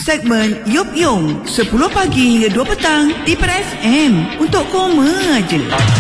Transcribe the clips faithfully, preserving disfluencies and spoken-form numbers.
Segmen Yup Yung sepuluh pagi hingga dua petang di Pera F M untuk koma aja.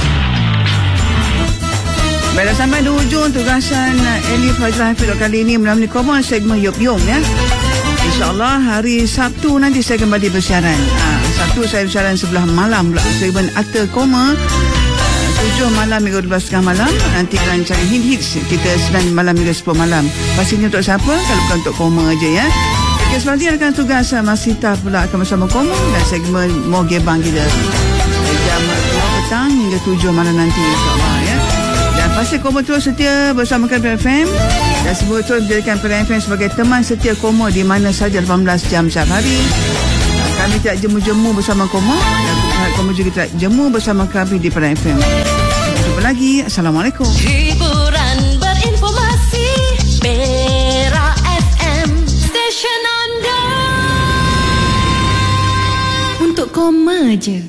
Baiklah, sampai di hujung tugasan Elif Fazlan Hafidh kali ini melalui koma segmen Yup Yung ya. InsyaAllah hari Sabtu nanti saya kembali bersiaran. Ha, Sabtu saya bersiaran sebelah malam pula. Segmen Akta Koma tujuh malam hingga dua belas tengah malam. Nanti rancangan hit-hits kita sembilan malam hingga sepuluh malam. Pastinya untuk siapa? Kalau bukan untuk koma aja ya. Okay, selanjutnya akan tugas Masita pula akan bersama koma dan segmen Mogebang kita jam dua petang hingga tujuh malam nanti insyaAllah ya. Dan pasti koma terus setia bersama Pera F M dan semua terus menjadikan Pera F M sebagai teman setia koma di mana saja lapan belas jam setiap hari. Kami tidak jemu-jemu bersama koma dan koma juga tidak jemu bersama kami di Pera F M. Jumpa lagi. Assalamualaikum. Hiburan berinformasi Pera F M, stesen anda untuk koma je.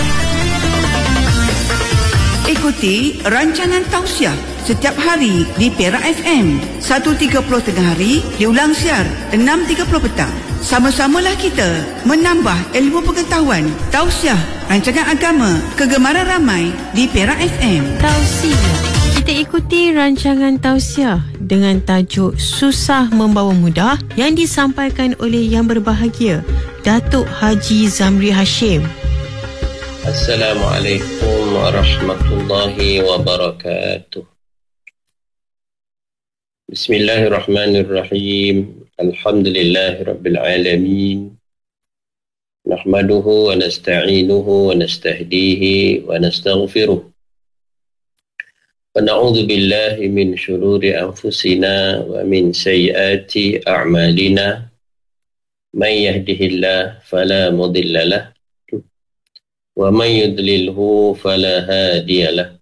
Ikuti rancangan tausiah setiap hari di Pera F M satu tiga puluh tengah hari, diulang siar enam tiga puluh petang. Sama-samalah kita menambah ilmu pengetahuan. Tausiah rancangan agama kegemaran ramai di Pera F M. Tausiah. Kita ikuti rancangan tausiah dengan tajuk Susah Membawa Mudah yang disampaikan oleh Yang Berbahagia Datuk Haji Zamri Hashim. Assalamualaikum warahmatullahi wabarakatuh. Bismillahirrahmanirrahim. Alhamdulillahirabbil alamin. Nahmaduhu wa nasta'inuhu wa nastahdihi wa nastaghfiruh. Wa na'udzu billahi min shururi anfusina wa min sayyiati a'malina. May yahdihillahu fala mudilla lahu wa may yudlilhu fala hadiya lahu.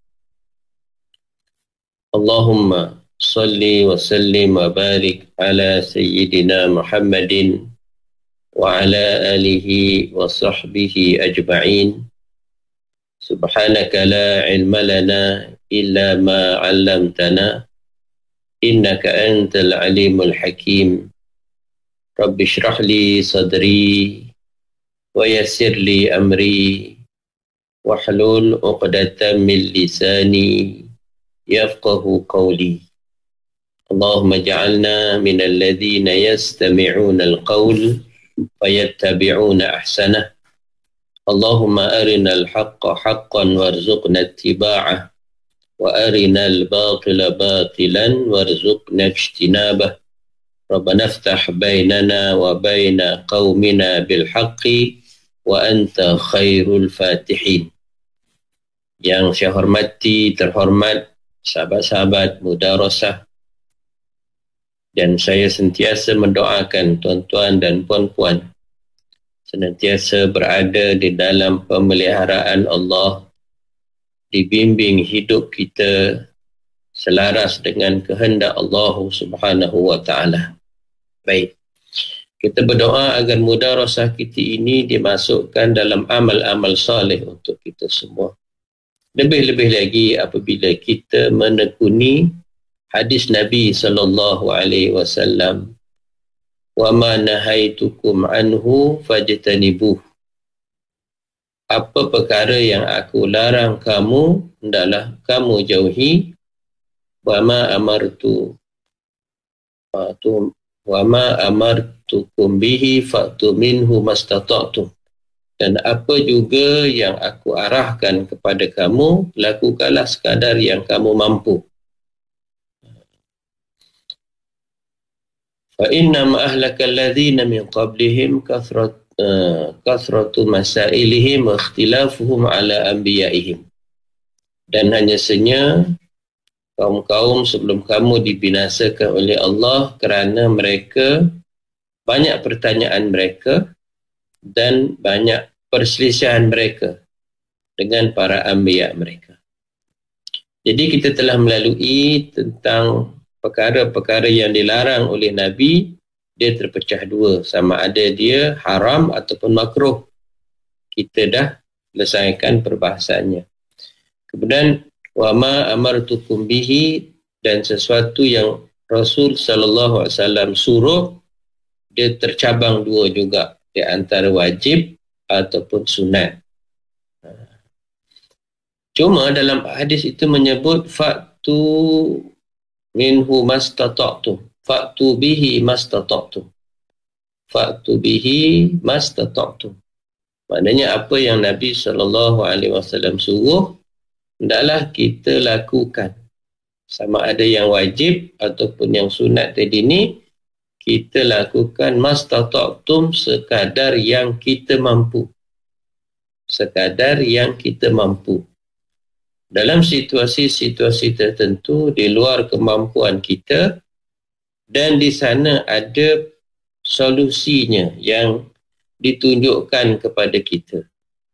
Allahumma salli wa sallim wa barik ala sayyidina Muhammadin wa ala alihi wa sahbihi ajma'in. Subhanaka la ilma lana illa ma 'allamtana innaka antal alimul hakim. Rabbi shrah li sadri wa yassir li amri wahlul 'uqdatam min lisani yafqahu qawli. Allahumma ja'alna minal ladzina yastami'una al-qawl fayattabi'una ahsanah. Allahumma arinal haqqa haqqan warzuqna ittiba'ah wa arinal batila batilan warzuqna ijtinabah. Rabbana iftah bainana wa baina qaumina bil haqqi wa anta khairul fatihin. Yang saya hormati, terhormat sahabat-sahabat mudarasah, dan saya sentiasa mendoakan tuan-tuan dan puan-puan senantiasa berada di dalam pemeliharaan Allah, dibimbing hidup kita selaras dengan kehendak Allah Subhanahu wa taala. Baik. Kita berdoa agar mudarasah kita ini dimasukkan dalam amal-amal saleh untuk kita semua. Lebih-lebih lagi apabila kita menekuni hadis Nabi sallallahu alaihi wasallam, wa ma nahaitukum anhu fajtanibuh. Apa perkara yang aku larang kamu, hendaklah kamu jauhi. Wa ma amartu wa ma amartukum bihi fa'tu minhu mastata'tum. Dan apa juga yang aku arahkan kepada kamu, lakukanlah sekadar yang kamu mampu. Fa inna ma ahlakal ladzina min qablihim kathrat uh, kathratu masailihim wa ikhtilafuhum ala anbiya'ihim. Dan hanya saja kaum-kaum sebelum kamu dibinasakan oleh Allah kerana mereka banyak pertanyaan mereka dan banyak perselisihan mereka dengan para anbiya mereka. Jadi kita telah melalui tentang perkara-perkara yang dilarang oleh Nabi, dia terpecah dua, sama ada dia haram ataupun makruh. Kita dah selesaikan perbahasannya. Kemudian wa ma amartukum bihi, dan sesuatu yang Rasul sallallahu alaihi wasallam suruh dia tercabang dua juga, di antara wajib ataupun sunat. Cuma dalam hadis itu menyebut fa'tu minhu mastata'tum, fa'tu bihi mastata'tum, fa'tu bihi mastata'tum. Maknanya apa yang Nabi sallallahu alaihi wasallam suruh, hendaklah kita lakukan. Sama ada yang wajib ataupun yang sunat tadi ni, kita lakukan mastata'tum, sekadar yang kita mampu. Sekadar yang kita mampu. Dalam situasi-situasi tertentu di luar kemampuan kita, dan di sana ada solusinya yang ditunjukkan kepada kita.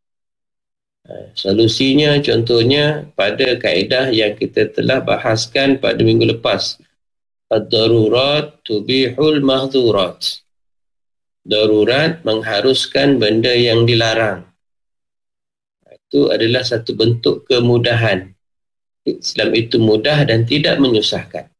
Solusinya contohnya pada kaedah yang kita telah bahaskan pada minggu lepas. Ad-darurat tubihul mahdhurat. Darurat mengharuskan benda yang dilarang. Itu adalah satu bentuk kemudahan. Islam itu mudah dan tidak menyusahkan.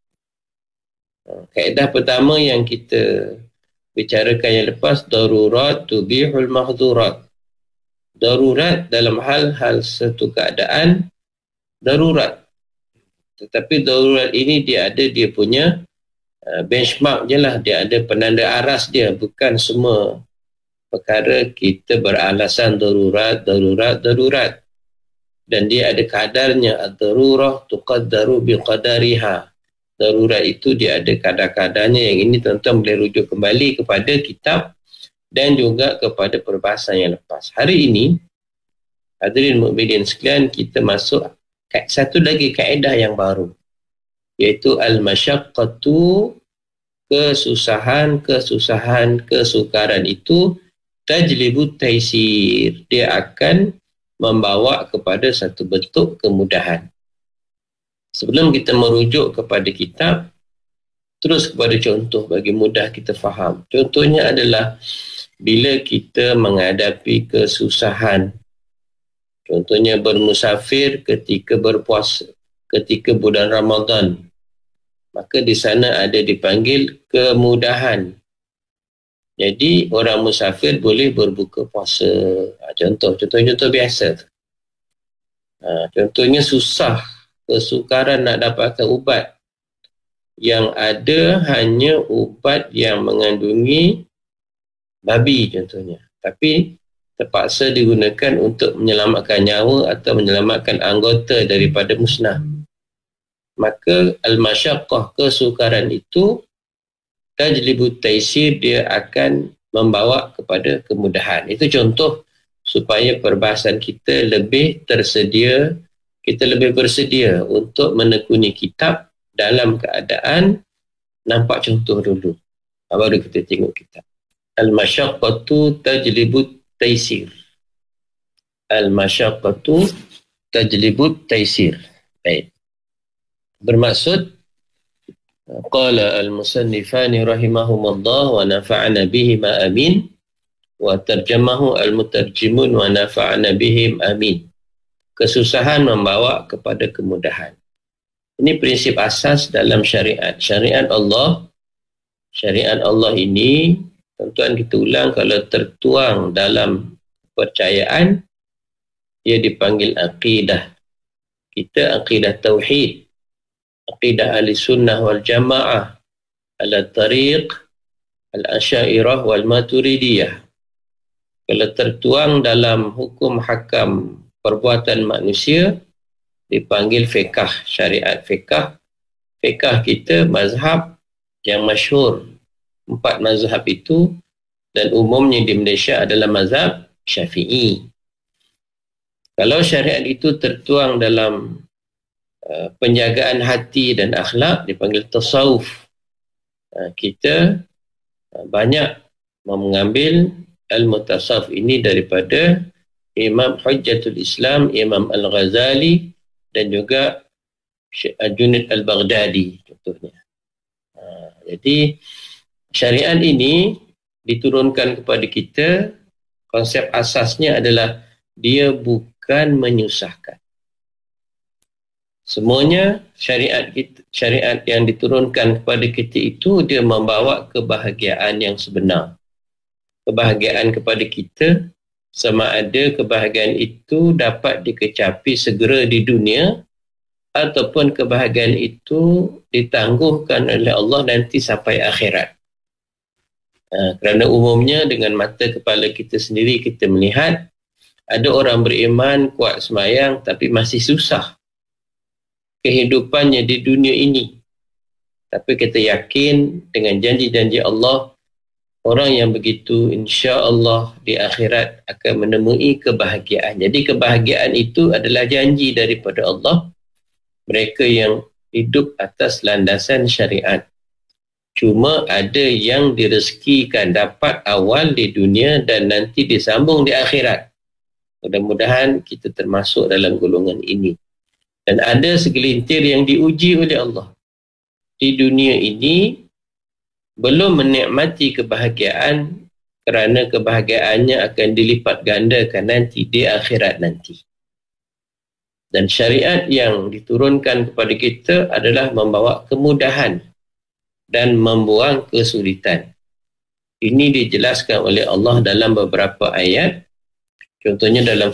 Kaedah pertama yang kita bicarakan yang lepas, darurat tubihul mahdhurat. Darurat dalam hal-hal satu keadaan darurat. Tetapi darurat ini dia ada dia punya uh, benchmark je lah. Dia ada penanda aras dia. Bukan semua perkara kita beralasan darurat, darurat, darurat. Dan dia ada kadarnya. Ad-darurah tuqaddaru biqadariha. Darurat itu dia ada kadar-kadarnya. Yang ini tuan-tuan boleh rujuk kembali kepada kitab dan juga kepada perbahasan yang lepas. Hari ini, hadirin mukminin sekalian, kita masuk satu lagi kaedah yang baru, iaitu al-masyaqqatu, kesusahan, kesusahan, kesukaran itu tajlibut taisir. Dia akan membawa kepada satu bentuk kemudahan. Sebelum kita merujuk kepada kitab, terus kepada contoh bagi mudah kita faham. Contohnya adalah bila kita menghadapi kesusahan. Contohnya bermusafir ketika berpuasa, ketika bulan Ramadan. Maka di sana ada dipanggil kemudahan. Jadi orang musafir boleh berbuka puasa. Contoh, contoh-contoh biasa. Ha, contohnya susah, kesukaran nak dapatkan ubat. Yang ada hanya ubat yang mengandungi babi contohnya. Tapi terpaksa digunakan untuk menyelamatkan nyawa atau menyelamatkan anggota daripada musnah. Maka al-masyaqqah, kesukaran itu tajlibut taisir, dia akan membawa kepada kemudahan. Itu contoh supaya perbahasan kita lebih tersedia, kita lebih bersedia untuk menekuni kitab dalam keadaan nampak contoh dulu. Baru kita tengok kitab. Al-masyaqqatu tajlibut taisir. Al-masyaqqatu tajlibut taisir. Baik. Bermaksud qala al-musannifani rahimahumullah wa nafa'ana bihima amin, wa tarjamahu al-mutarjimun wa nafa'ana bihim amin. Kesusahan membawa kepada kemudahan. Ini prinsip asas dalam syariat. Syariat Allah, syariat Allah ini, tuan-tuan kita ulang, kalau tertuang dalam percayaan, ia dipanggil aqidah. Kita aqidah tauhid, aqidah ahli sunnah wal jamaah, ala tariq al-asyairah wal maturidiyah. Kalau tertuang dalam hukum hakam perbuatan manusia, dipanggil fiqh, syariat fiqh. Fiqh kita mazhab yang masyhur, empat mazhab itu, dan umumnya di Malaysia adalah mazhab Syafi'i. Kalau syariat itu tertuang dalam uh, penjagaan hati dan akhlak, dipanggil tasawuf. Uh, kita uh, banyak mengambil al-mutasawuf ini daripada Imam Hujjatul Islam, Imam Al-Ghazali, dan juga Junaid Al-Baghdadi contohnya. Uh, jadi syariat ini diturunkan kepada kita, konsep asasnya adalah dia bukan menyusahkan. Semuanya syariat kita, syariat yang diturunkan kepada kita itu dia membawa kebahagiaan yang sebenar. Kebahagiaan kepada kita, sama ada kebahagiaan itu dapat dikecapi segera di dunia ataupun kebahagiaan itu ditangguhkan oleh Allah nanti sampai akhirat. Ha, kerana umumnya dengan mata kepala kita sendiri kita melihat ada orang beriman kuat sembahyang tapi masih susah kehidupannya di dunia ini. Tapi kita yakin dengan janji-janji Allah, orang yang begitu insya-Allah di akhirat akan menemui kebahagiaan. Jadi kebahagiaan itu adalah janji daripada Allah. Mereka yang hidup atas landasan syariat. Cuma ada yang direzekikan dapat awal di dunia dan nanti disambung di akhirat. Mudah-mudahan kita termasuk dalam golongan ini. Dan ada segelintir yang diuji oleh Allah. Di dunia ini belum menikmati kebahagiaan kerana kebahagiaannya akan dilipat gandakan nanti di akhirat nanti. Dan syariat yang diturunkan kepada kita adalah membawa kemudahan dan membuang kesulitan. Ini dijelaskan oleh Allah dalam beberapa ayat. Contohnya dalam